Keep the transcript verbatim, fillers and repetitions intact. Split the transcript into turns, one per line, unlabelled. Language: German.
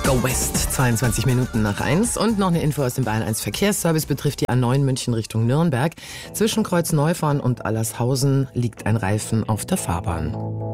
Go West, zweiundzwanzig Minuten nach eins. Und noch eine Info aus dem Bayern eins Verkehrsservice betrifft die A neun München Richtung Nürnberg. Zwischen Kreuz Neufahren und Allershausen liegt ein Reifen auf der Fahrbahn.